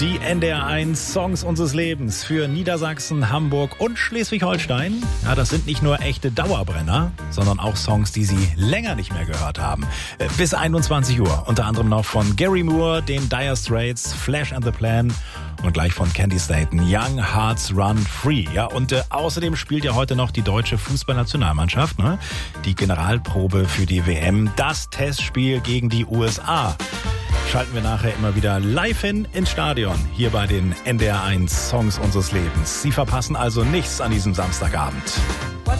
Die NDR1 Songs unseres Lebens für Niedersachsen, Hamburg und Schleswig-Holstein. Ja, das sind nicht nur echte Dauerbrenner, sondern auch Songs, die Sie länger nicht mehr gehört haben. Bis 21 Uhr. Unter anderem noch von Gary Moore, den Dire Straits, Flash and the Plan und gleich von Candy Staton, Young Hearts Run Free. Ja, und außerdem spielt ja heute noch die deutsche Fußballnationalmannschaft, ne? Die Generalprobe für die WM, das Testspiel gegen die USA. Schalten wir nachher immer wieder live ins Stadion, hier bei den NDR1 Songs unseres Lebens. Sie verpassen also nichts an diesem Samstagabend.